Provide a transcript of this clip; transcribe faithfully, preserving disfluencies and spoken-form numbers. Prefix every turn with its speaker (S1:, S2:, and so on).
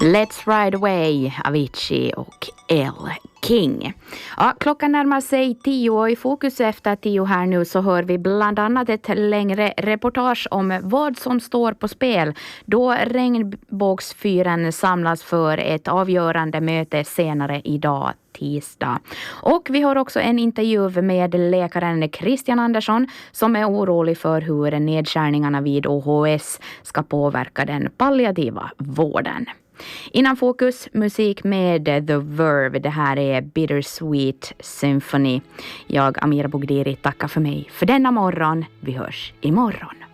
S1: Let's Ride Away, Avicii och Elle King. Ja, klockan närmar sig tio och i fokus efter tio här nu så hör vi bland annat ett längre reportage om vad som står på spel då regnbågsfyren samlas för ett avgörande möte senare idag tisdag. Och vi har också en intervju med läkaren Christian Andersson som är orolig för hur nedskärningarna vid O H S ska påverka den palliativa vården. Innan fokus, musik med The Verve. Det här är Bittersweet Symphony. Jag, Amira Bogdiri, tackar för mig för denna morgon. Vi hörs imorgon.